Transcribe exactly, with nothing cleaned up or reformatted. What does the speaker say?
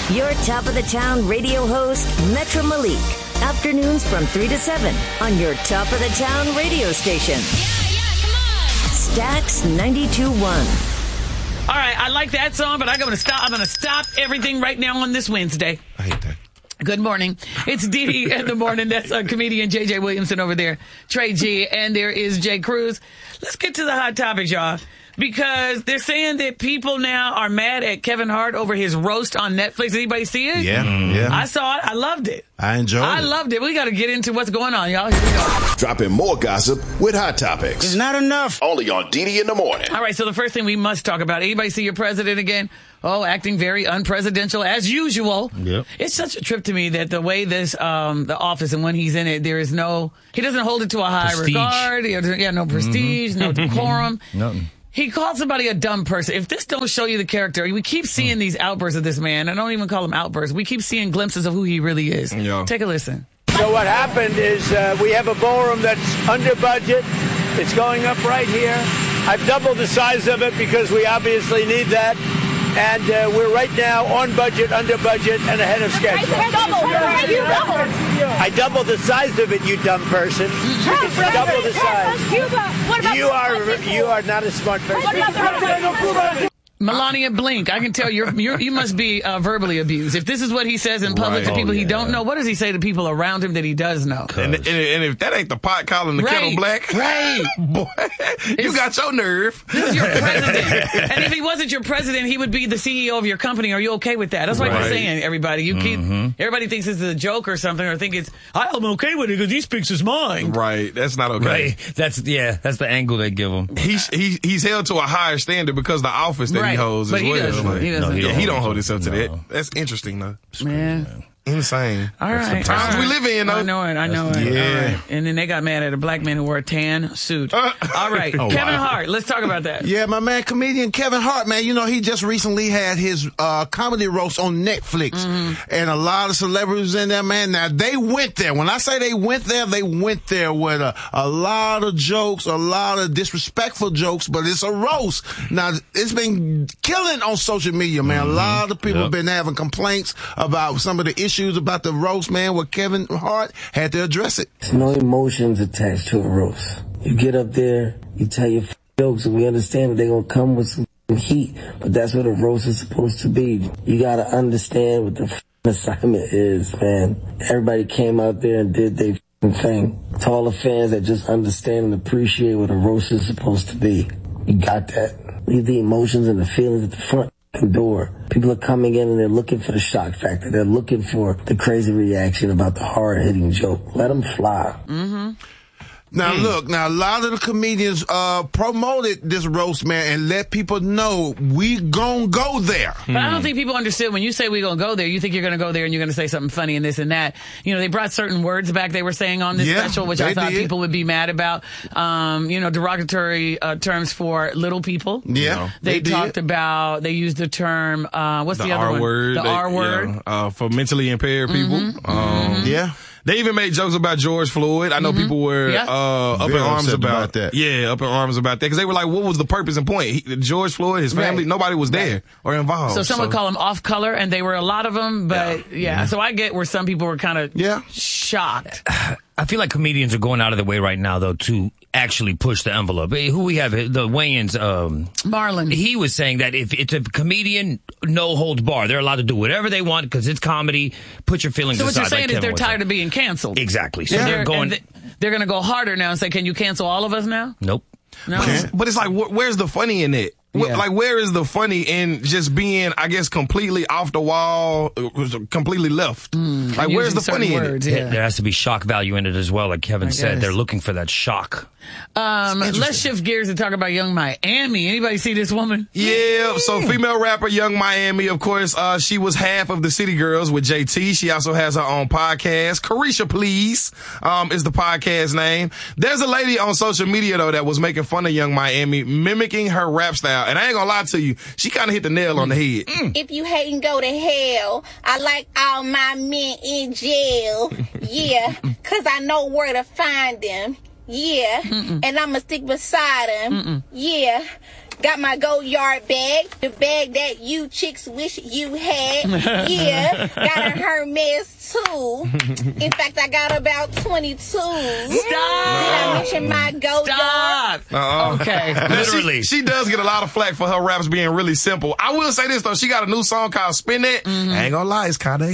Your top of the town radio host, Metro Malik. Afternoons from three to seven on your top of the town radio station. Yeah, yeah, come on. Stax ninety-two point one. All right, I like that song, but I'm going to stop. I'm going to stop everything right now on this Wednesday. I hate that. Good morning. It's Dee Dee in the morning. That's uh, comedian J J Williamson over there, Trey G, and there is Jay Cruz. Let's get to the hot topics, y'all, because they're saying that people now are mad at Kevin Hart over his roast on Netflix. Anybody see it? Yeah, yeah. I saw it. I loved it. I enjoyed I it. I loved it. We got to get into what's going on, y'all. Here we go. Dropping more gossip with Hot Topics. It's not enough. Only on Dee Dee in the morning. All right, so the first thing we must talk about, anybody see your president again? Oh, acting very unpresidential as usual. Yep. It's such a trip to me that the way this, um, the office and when he's in it, there is no, he doesn't hold it to a high Prestige. regard. Yeah, no prestige, no decorum. Nothing. He called somebody a dumb person. If this don't show you the character, we keep seeing these outbursts of this man. I don't even call them outbursts. We keep seeing glimpses of who he really is. Yeah. Take a listen. So what happened is uh, we have a ballroom that's under budget. It's going up right here. I've doubled the size of it because we obviously need that. And uh, we're right now on budget, under budget, and ahead of schedule. Double. You double. I doubled the size of it, you dumb person. It's double the size. What about You are you are not a smart person. Melania Blink, I can tell you're, you're you must be uh, verbally abused. If this is what he says in public Right. to people Oh, he yeah. don't know, what does he say to people around him that he does know? And, and, and if that ain't the pot calling the Right. kettle black, Right. boy, you got your nerve. This is your president. And if he wasn't your president, he would be the C E O of your company. Are you okay with that? That's what Right. we're saying, everybody. You keep everybody thinks this is a joke or something, or think it's I'm okay with it because he speaks his mind. Right, that's not okay. Right. That's yeah. That's the angle they give him. He's he, he's held to a higher standard because of the office that Right. he holds But as he well. doesn't. Like, He doesn't. No, he yeah, don't he don't hold hold himself to No. that. That's interesting though. Man. Insane. All That's right. the times all we right. live in though. I know it. I know it. Yeah. All right. And then they got mad at a black man who wore a tan suit. Uh, All right. oh, Kevin wow. Hart. Let's talk about that. Yeah, my man, comedian Kevin Hart, man, you know, he just recently had his uh, comedy roast on Netflix. Mm-hmm. And a lot of celebrities in there, man. Now, they went there. When I say they went there, they went there with a, a lot of jokes, a lot of disrespectful jokes, but it's a roast. Now, it's been killing on social media, man. Mm-hmm. A lot of people Yep. have been having complaints about some of the issues about the roast, man, where Kevin Hart had to address it. There's no emotions attached to a roast. You get up there, you tell your f- jokes, and we understand that they're going to come with some f- heat, but that's what a roast is supposed to be. You got to understand what the f- assignment is, man. Everybody came out there and did their f- thing. To all the fans that just understand and appreciate what a roast is supposed to be, you got that. Leave the emotions and the feelings at the front door. People are coming in and they're looking for the shock factor. They're looking for the crazy reaction about the hard-hitting joke. Let them fly. Mm-hmm. Now, Hmm. look, now, a lot of the comedians uh, promoted this roast, man, and let people know we gon' go there. But I don't think people understood when you say we're going to go there, you think you're going to go there and you're going to say something funny and this and that. You know, they brought certain words back they were saying on this Yeah, special, which I they thought did. people would be mad about. Um, you know, derogatory uh, terms for little people. Yeah, They, they talked did. about, they used the term, uh, what's the, The other R one? word. The they- R word. yeah, uh, for mentally impaired people. Mm-hmm. Um, Yeah. They even made jokes about George Floyd. I know people were Yeah. uh, up Very in arms upset about, about that. Yeah, up in arms about that because they were like, "What was the purpose and point?" He, George Floyd, his family, Right. nobody was there or involved. So some would call them off color, and they were a lot of them, but yeah. So I get where some people were kind of Yeah. shocked. I feel like comedians are going out of the way right now, though, to actually push the envelope. Hey, who we have? The Wayans. Um, Marlon. he was saying that if it's a comedian, no holds bar. They're allowed to do whatever they want because it's comedy. Put your feelings So what aside. you're saying like is Kevin they're was tired saying. of being canceled. Exactly. So And they're they're going. and th- they're going to go harder now and say, "Can you cancel all of us now?" Nope. No. But it's like, wh- where's the funny in it? Wh- Yeah. Like, where is the funny in just being, I guess, completely off the wall, uh, completely left? like, where's Using the funny certain in words, it? yeah. There has to be shock value in it as well, like Kevin I said. guess. They're looking for that shock. Um, let's shift gears and talk about Young Miami. Anybody see this woman? Yeah, so female rapper Young Miami, of course, uh, she was half of the City Girls with J T. She also has her own podcast. Carisha Please um, is the podcast name. There's a lady on social media, though, that was making fun of Young Miami, mimicking her rap style. And I ain't gonna lie to you, she kind of hit the nail on the head. Mm. If you hate and go to hell, I like all my men in jail. Yeah, cause I know where to find them. Yeah, Mm-mm. and I'ma stick beside them. Mm-mm. Yeah, Got my Go Yard bag, the bag that you chicks wish you had. Yeah, got a Hermes too. In fact, I got about twenty-two. Stop! Did I mention my Go Yard? Uh-uh. Okay. Literally. She, she does get a lot of flack for her raps being really simple. I will say this though, she got a new song called Spin That. Mm-hmm. I ain't gonna lie, it's kinda